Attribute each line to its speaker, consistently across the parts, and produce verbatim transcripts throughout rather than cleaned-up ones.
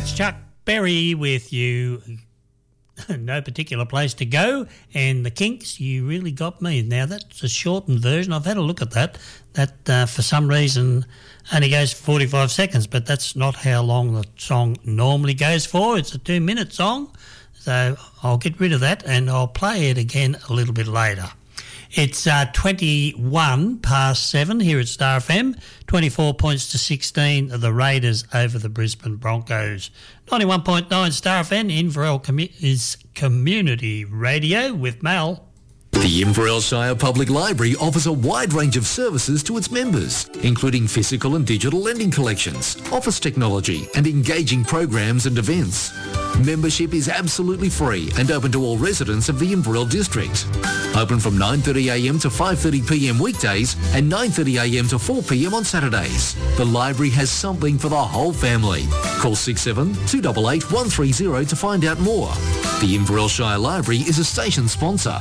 Speaker 1: It's Chuck Berry with you. No particular place to go, and the Kinks, You Really Got Me. Now, that's a shortened version. I've had a look at that. That, uh, for some reason, only goes for forty-five seconds, but that's not how long the song normally goes for. It's a two-minute song, so I'll get rid of that, and I'll play it again a little bit later. It's uh, twenty-one past seven here at Star F M, twenty-four points to sixteen, the Raiders over the Brisbane Broncos. ninety-one point nine Star F M, Inverell commu- is Community Radio with Mel.
Speaker 2: The Inverell Shire Public Library offers a wide range of services to its members, including physical and digital lending collections, office technology, and engaging programs and events. Membership is absolutely free and open to all residents of the Inverell district. Open from nine thirty a m to five thirty p m weekdays and nine thirty a m to four p m on Saturdays. The library has something for the whole family. Call six seven two eight eight one three zero to find out more. The Inverell Shire Library is a station sponsor.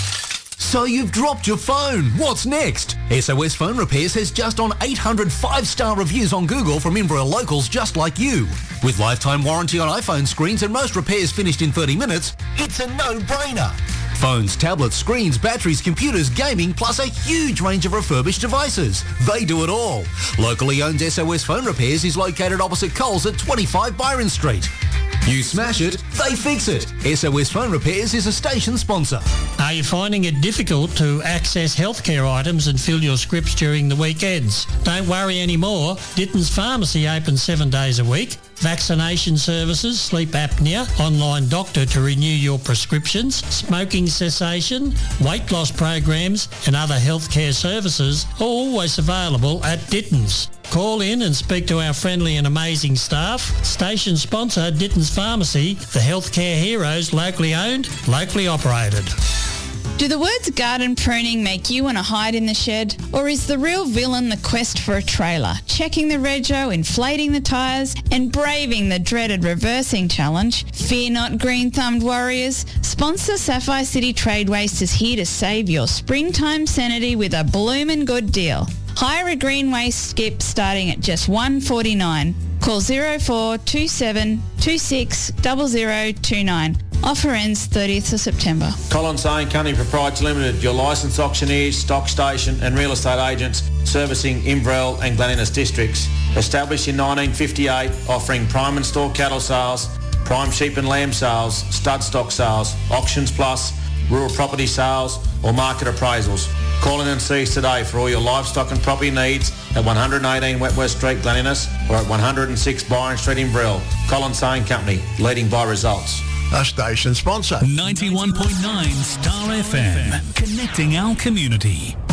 Speaker 2: So you've dropped your phone. What's next? S O S Phone Repairs has just on eight hundred five-star reviews on Google from Inverell locals just like you. With lifetime warranty on iPhone screens and most repairs finished in thirty minutes, it's a no-brainer. Phones, tablets, screens, batteries, computers, gaming, plus a huge range of refurbished devices. They do it all. Locally owned S O S Phone Repairs is located opposite Coles at twenty-five Byron Street. You smash it, they fix it. S O S Phone Repairs is a station sponsor.
Speaker 1: Are you finding it difficult to access healthcare items and fill your scripts during the weekends? Don't worry anymore. Ditton's Pharmacy open seven days a week. Vaccination services, sleep apnea, online doctor to renew your prescriptions, smoking cessation, weight loss programs and other healthcare services are always available at Ditton's. Call in and speak to our friendly and amazing staff. Station sponsor, Ditton's Pharmacy, the healthcare heroes, locally owned, locally operated.
Speaker 3: Do the words garden pruning make you want to hide in the shed? Or is the real villain the quest for a trailer, checking the rego, inflating the tyres, and braving the dreaded reversing challenge? Fear not, green-thumbed warriors. Sponsor Sapphire City Trade Waste is here to save your springtime sanity with a bloomin' good deal. Hire a green waste skip starting at just one dollar forty-nine. Call zero four two seven two six zero zero two nine. Offer ends thirtieth of September.
Speaker 4: Collins Saying Company Proprietary Limited, your licensed auctioneers, stock station and real estate agents servicing Inverell and Glen Innes districts. Established in nineteen fifty-eight, offering prime and store cattle sales, prime sheep and lamb sales, stud stock sales, auctions plus, rural property sales or market appraisals. Call in and see us today for all your livestock and property needs at one eighteen Wentworth Street, Glen Innes, or at one oh six Byron Street, Inverell. Collins Saying Company, leading by results.
Speaker 5: A station sponsor.
Speaker 6: ninety-one point nine Star F M, connecting our community.